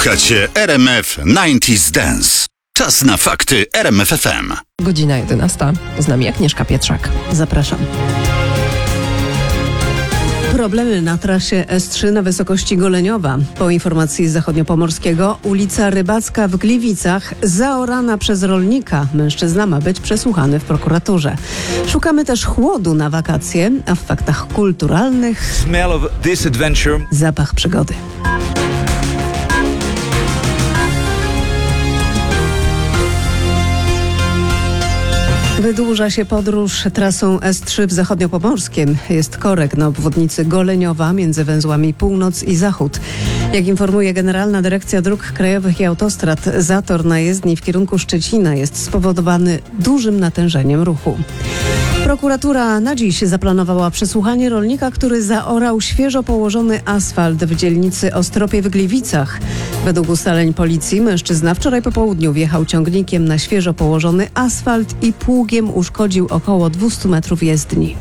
Słuchacie RMF 90s Dance. Czas na fakty RMF FM. Godzina 11. Z nami Agnieszka Pietrzak. Zapraszam. Problemy na trasie S3 na wysokości Goleniowa. Po informacji z zachodniopomorskiego, ulica Rybacka w Gliwicach zaorana przez rolnika. Mężczyzna ma być przesłuchany w prokuraturze. Szukamy też chłodu na wakacje, a w faktach kulturalnych Smell of this adventure. zapach przygody. Wydłuża się podróż trasą S3 w zachodniopomorskiem. Jest korek na obwodnicy Goleniowa między węzłami Północ i Zachód. Jak informuje Generalna Dyrekcja Dróg Krajowych i Autostrad, zator na jezdni w kierunku Szczecina jest spowodowany dużym natężeniem ruchu. Prokuratura na dziś zaplanowała przesłuchanie rolnika, który zaorał świeżo położony asfalt w dzielnicy Ostropie w Gliwicach. Według ustaleń policji mężczyzna wczoraj po południu wjechał ciągnikiem na świeżo położony asfalt i pługiem uszkodził około 200 metrów jezdni.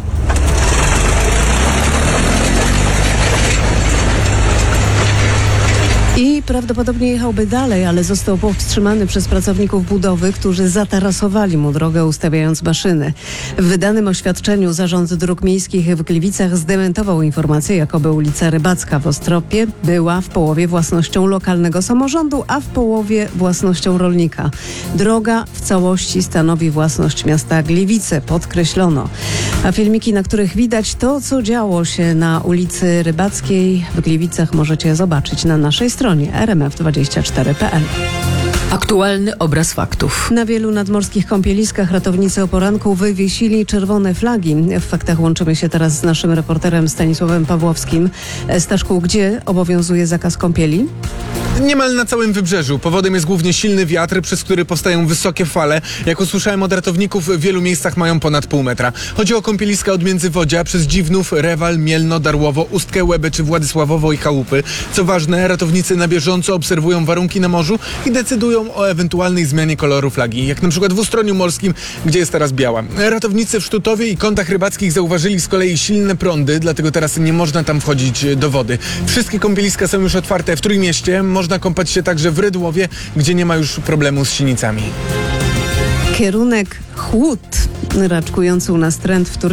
I prawdopodobnie jechałby dalej, ale został powstrzymany przez pracowników budowy, którzy zatarasowali mu drogę, ustawiając maszyny. W wydanym oświadczeniu Zarząd Dróg Miejskich w Gliwicach zdementował informację, jakoby ulica Rybacka w Ostropie była w połowie własnością lokalnego samorządu, a w połowie własnością rolnika. Droga w całości stanowi własność miasta Gliwice, podkreślono. A filmiki, na których widać to, co działo się na ulicy Rybackiej w Gliwicach, możecie zobaczyć na naszej stronie rmf24.pl. Aktualny obraz faktów. Na wielu nadmorskich kąpieliskach ratownicy o poranku wywiesili czerwone flagi. W faktach łączymy się teraz z naszym reporterem Stanisławem Pawłowskim. Staszku, gdzie obowiązuje zakaz kąpieli? Niemal na całym wybrzeżu. Powodem jest głównie silny wiatr, przez który powstają wysokie fale. Jak usłyszałem od ratowników, w wielu miejscach mają ponad pół metra. Chodzi o kąpieliska od Międzywodzia przez Dziwnów, Rewal, Mielno, Darłowo, Ustkę, Łeby czy Władysławowo i Chałupy. Co ważne, ratownicy na bieżąco obserwują warunki na morzu i decydują o ewentualnej zmianie koloru flagi, jak na przykład w Ustroniu Morskim, gdzie jest teraz biała. Ratownicy w Sztutowie i Kątach Rybackich zauważyli z kolei silne prądy, dlatego teraz nie można tam wchodzić do wody. Wszystkie kąpieliska są już otwarte w Trójmieście. Można kąpać się także w Rydłowie, gdzie nie ma już problemu z sinicami. Kierunek chłód, raczkujący u nas trend w